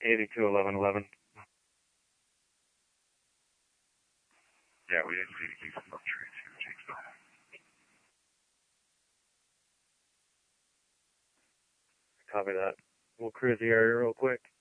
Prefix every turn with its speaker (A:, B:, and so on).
A: 821111.
B: Yeah, we didn't see the keys fluctuate.
A: Copy that. We'll cruise the area real quick.